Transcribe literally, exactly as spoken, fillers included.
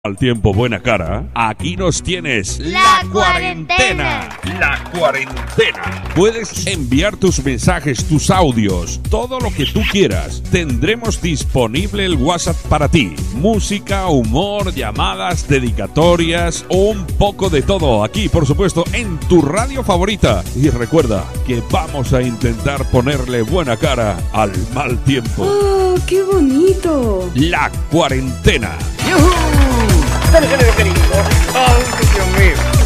Al tiempo, buena cara. Aquí nos tienes La cuarentena. La cuarentena. Puedes enviar tus mensajes, tus audios, todo lo que tú quieras. Tendremos disponible el WhatsApp para ti. Música, humor, llamadas, dedicatorias, un poco de todo. Aquí, por supuesto, en tu radio favorita. Y recuerda que vamos a intentar ponerle buena cara al mal tiempo. ¡Oh, qué bonito! La cuarentena. ¡Yujú! ¡Pero qué querido! ¡Ay, Dios mío!